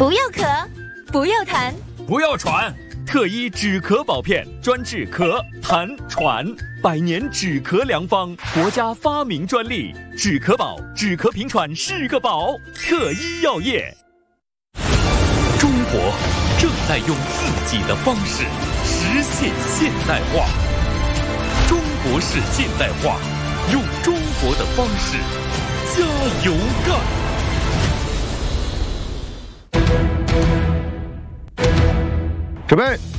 不要咳，不要痰， 不要喘。特医止咳宝片，专治咳、痰、喘，100年止咳良方，国家发明专利。止咳宝，止咳平喘是个宝。特医药业。中国正在用自己的方式实现现代化。中国式现代化，用中国的方式加油干。 准备。